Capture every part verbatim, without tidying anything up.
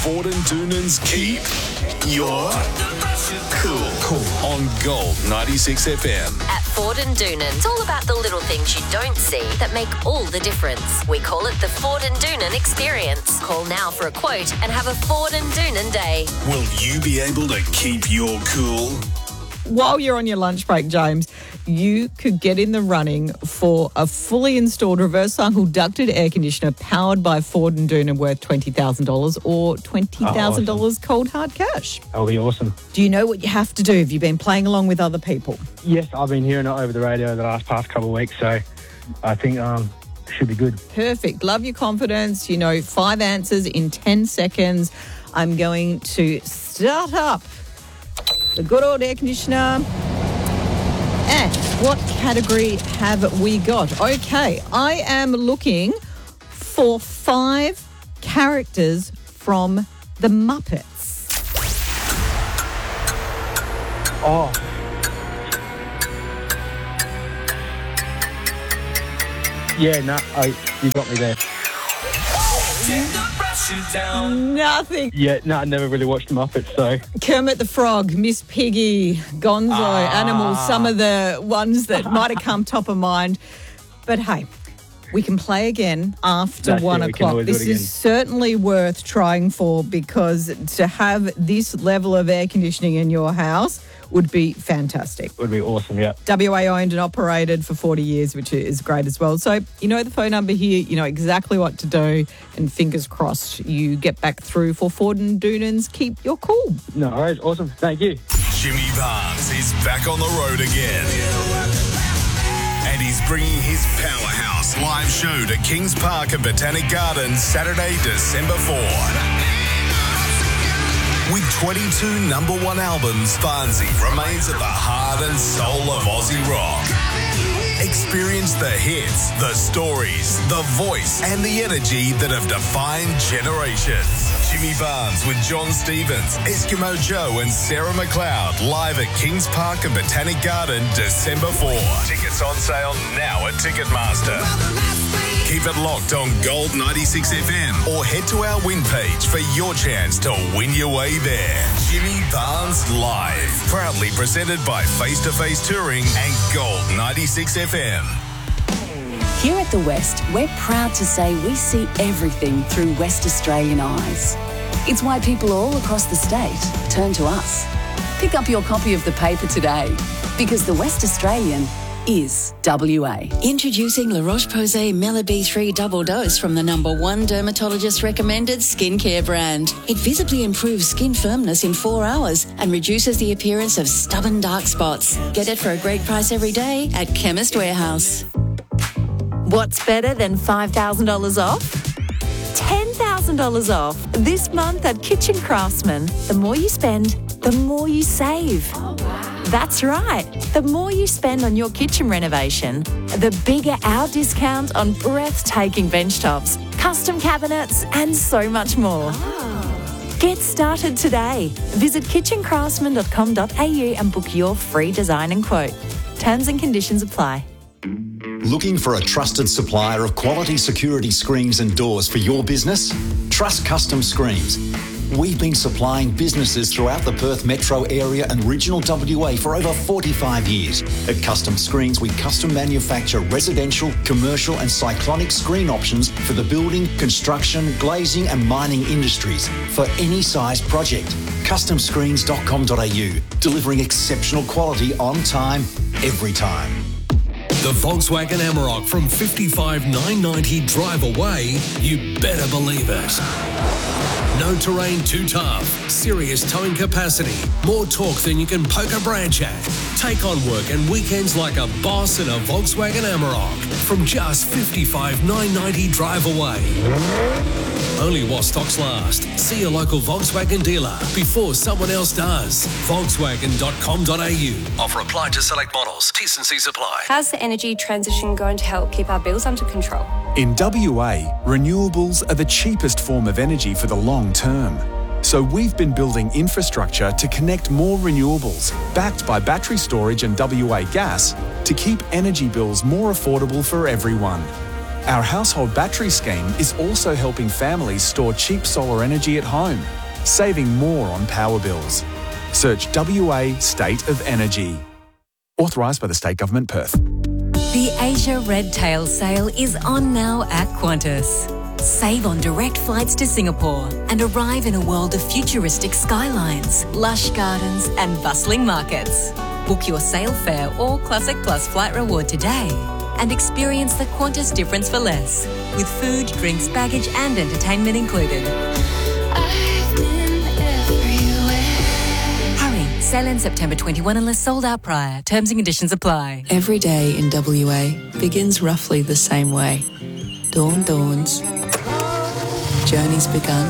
Ford and Doonan's Keep Your Cool. Cool. On Gold ninety-six F M. At Ford and Doonan, it's all about the little things you don't see that make all the difference. We call it the Ford and Doonan experience. Call now for a quote and have a Ford and Doonan day. Will you be able to keep your cool? While you're on your lunch break, James, you could get in the running for a fully installed reverse cycle ducted air conditioner powered by Ford and Doonan worth twenty thousand dollars or twenty thousand dollars oh, awesome. Cold hard cash. That'll be awesome. Do you know what you have to do? Have you been playing along with other people? Yes, I've been hearing it over the radio the last past couple of weeks, so I think um should be good. Perfect. Love your confidence. You know, five answers in ten seconds. I'm going to start up the good old air conditioner. And what category have we got? Okay, I am looking for five characters from the Muppets. Oh. Yeah, no, I, you got me there. Nothing. Yeah, no, I never really watched the Muppets, so. Kermit the Frog, Miss Piggy, Gonzo, Ah. Animals, some of the ones that might have come top of mind. But hey, we can play again after That's one it, we can o'clock. always do This it again. is certainly worth trying for, because to have this level of air conditioning in your house would be fantastic. Would be awesome, yeah. W A owned and operated for forty years, which is great as well. So you know the phone number here, you know exactly what to do, and fingers crossed you get back through for Ford and Doonan's Keep Your Cool. No worries, awesome. Thank you. Jimmy Barnes is back on the road again. And he's bringing his Powerhouse live show to Kings Park and Botanic Gardens Saturday, December fourth. With twenty-two number one albums, Barnesy remains at the heart and soul of Aussie rock. Experience the hits, the stories, the voice, and the energy that have defined generations. Jimmy Barnes with John Stevens, Eskimo Joe, and Sarah McLeod live at Kings Park and Botanic Garden December fourth. Tickets on sale now at Ticketmaster. Keep it locked on Gold ninety-six F M or head to our win page for your chance to win your way there. Jimmy Barnes Live, proudly presented by Face to Face Touring and Gold ninety-six F M. Here at The West, we're proud to say we see everything through West Australian eyes. It's why people all across the state turn to us. Pick up your copy of the paper today, because The West Australian is W A. Introducing La Roche-Posay Mela B three Double Dose from the number one dermatologist-recommended skincare brand. It visibly improves skin firmness in four hours and reduces the appearance of stubborn dark spots. Get it for a great price every day at Chemist Warehouse. What's better than five thousand dollars off? ten thousand dollars off this month at Kitchen Craftsman. The more you spend, the more you save. Oh, wow. That's right. The more you spend on your kitchen renovation, the bigger our discount on breathtaking bench tops, custom cabinets, and so much more. Oh. Get started today. Visit kitchen craftsman dot com dot a u and book your free design and quote. Terms and conditions apply. Looking for a trusted supplier of quality security screens and doors for your business? Trust Custom Screens. We've been supplying businesses throughout the Perth metro area and regional W A for over forty-five years. At Custom Screens, we custom manufacture residential, commercial and cyclonic screen options for the building, construction, glazing and mining industries for any size project. custom screens dot com dot a u, delivering exceptional quality on time, every time. The Volkswagen Amarok from fifty-five thousand nine hundred ninety drive away, you better believe it. No terrain too tough, serious towing capacity, more torque than you can poke a branch at. Take on work and weekends like a boss in a Volkswagen Amarok from just fifty-five thousand nine hundred ninety drive away. Only while stocks last. See your local Volkswagen dealer before someone else does. Volkswagen dot com dot a u. Offer applied to select models. T's and C's apply. How's the energy transition going to help keep our bills under control? In W A, renewables are the cheapest form of energy for the long term. So we've been building infrastructure to connect more renewables, backed by battery storage and W A Gas, to keep energy bills more affordable for everyone. Our household battery scheme is also helping families store cheap solar energy at home, saving more on power bills. Search W A State of Energy. Authorised by the State Government, Perth. The Asia Red Tail sale is on now at Qantas. Save on direct flights to Singapore and arrive in a world of futuristic skylines, lush gardens and bustling markets. Book your sale fare or Classic Plus flight reward today and experience the Qantas difference for less, with food, drinks, baggage and entertainment included. I've been everywhere. Hurry, sale ends September twenty-first unless sold out prior. Terms and conditions apply. Every day in W A begins roughly the same way. Dawn dawns. Journey's begun.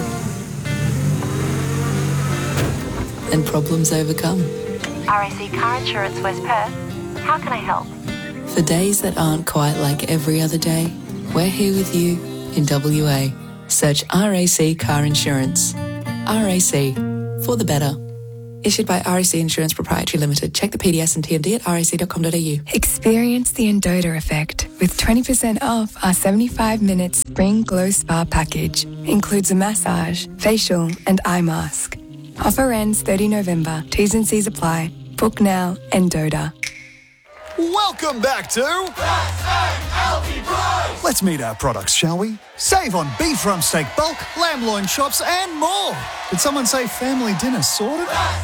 And problems overcome. R A C Car Insurance West Perth. How can I help? For days that aren't quite like every other day, we're here with you in W A. Search R A C Car Insurance. R A C, for the better. Issued by R A C Insurance Proprietary Limited. Check the P D S and T M D at r a c dot com dot a u. Experience the Endota effect with twenty percent off our seventy-five minute Spring Glow Spa package. Includes a massage, facial and eye mask. Offer ends thirtieth of November. T's and C's apply. Book now, Endota. Welcome back to Let's meet our products, shall we? Save on beef rump steak bulk, lamb loin chops and more. Did someone say family dinner sorted?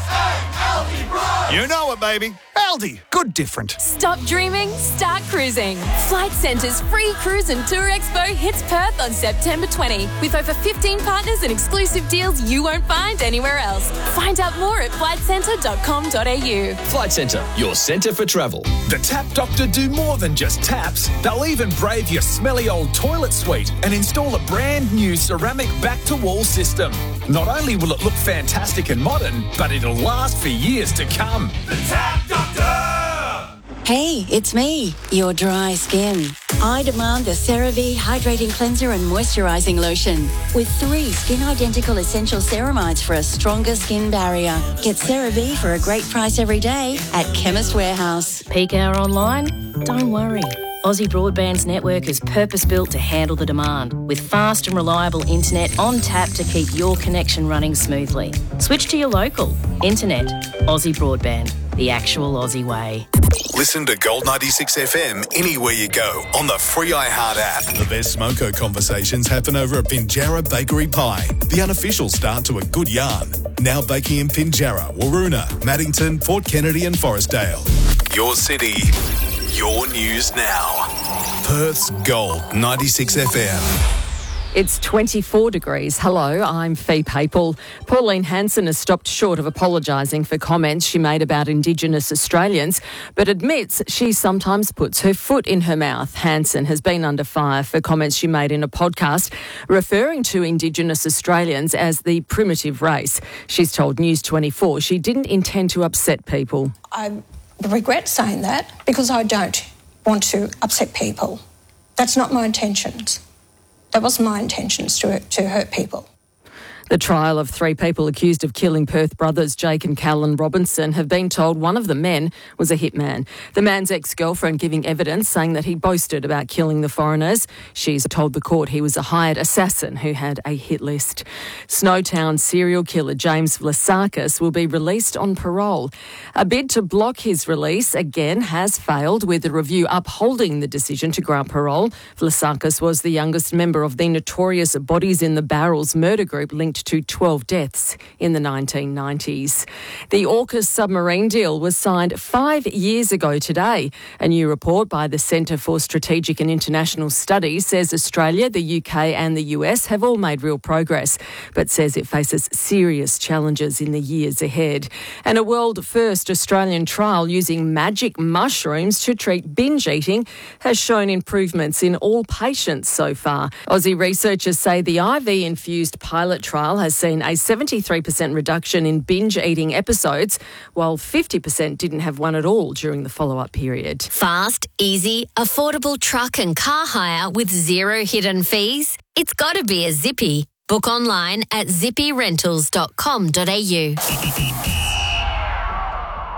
You know it, baby. Aldi, good different. Stop dreaming, start cruising. Flight Centre's free cruise and tour expo hits Perth on September twentieth with over fifteen partners and exclusive deals you won't find anywhere else. Find out more at flight centre dot com dot a u. Flight Centre, your centre for travel. The Tap Doctor do more than just taps. They'll even brave your smelly old toilet suite and install a brand new ceramic back-to-wall system. Not only will it look fantastic and modern, but it'll last for years to come. The Tap Doctor! Hey, it's me, your dry skin. I demand the CeraVe Hydrating Cleanser and Moisturising Lotion with three skin-identical essential ceramides for a stronger skin barrier. Get CeraVe for a great price every day at Chemist Warehouse. Peak hour online? Don't worry. Aussie Broadband's network is purpose-built to handle the demand, with fast and reliable internet on tap to keep your connection running smoothly. Switch to your local. Internet. Aussie Broadband. The actual Aussie way. Listen to Gold ninety-six F M anywhere you go on the free iHeart app. The best smoko conversations happen over at Pinjarra Bakery Pie, the unofficial start to a good yarn. Now baking in Pinjarra, Waroona, Maddington, Port Kennedy and Forestdale. Your city, your news now. Perth's Gold ninety-six F M. It's twenty-four degrees. Hello, I'm Fee Papel. Pauline Hanson has stopped short of apologising for comments she made about Indigenous Australians, but admits she sometimes puts her foot in her mouth. Hanson has been under fire for comments she made in a podcast referring to Indigenous Australians as the primitive race. She's told News twenty-four she didn't intend to upset people. I regret saying that because I don't want to upset people. That's not my intentions. That wasn't my intentions to, to hurt people. The trial of three people accused of killing Perth brothers Jake and Callan Robinson have been told one of the men was a hitman. The man's ex-girlfriend giving evidence saying that he boasted about killing the foreigners. She's told the court he was a hired assassin who had a hit list. Snowtown serial killer James Vlasakis will be released on parole. A bid to block his release again has failed, with the review upholding the decision to grant parole. Vlasakis was the youngest member of the notorious Bodies in the Barrels murder group linked to twelve deaths in the nineteen nineties. The AUKUS submarine deal was signed five years ago today. A new report by the Centre for Strategic and International Studies says Australia, the U K and the U S have all made real progress, but says it faces serious challenges in the years ahead. And a world-first Australian trial using magic mushrooms to treat binge eating has shown improvements in all patients so far. Aussie researchers say the I V-infused pilot trial has seen a seventy-three percent reduction in binge eating episodes, while fifty percent didn't have one at all during the follow-up period. Fast, easy, affordable truck and car hire with zero hidden fees? It's got to be a Zippy. Book online at zippy rentals dot com dot a u.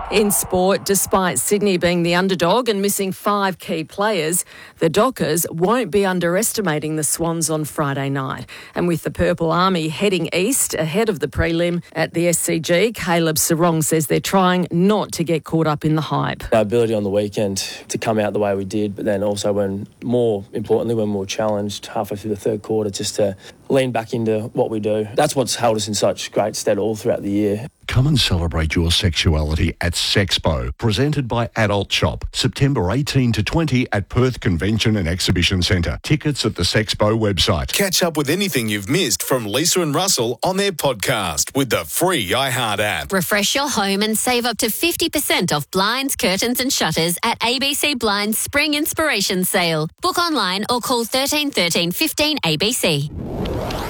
In sport, despite Sydney being the underdog and missing five key players, the Dockers won't be underestimating the Swans on Friday night. And with the Purple Army heading east ahead of the prelim at the S C G, Caleb Sarong says they're trying not to get caught up in the hype. Our ability on the weekend to come out the way we did, but then also when, more importantly, when we were challenged halfway through the third quarter, just to lean back into what we do. That's what's held us in such great stead all throughout the year. Come and celebrate your sexuality at Sexpo, presented by Adult Shop, September eighteenth to twentieth at Perth Convention and Exhibition Centre. Tickets at the Sexpo website. Catch up with anything you've missed from Lisa and Russell on their podcast with the free iHeart app. Refresh your home and save up to fifty percent off blinds, curtains and shutters at A B C Blinds Spring Inspiration Sale. Book online or call thirteen thirteen fifteen A B C.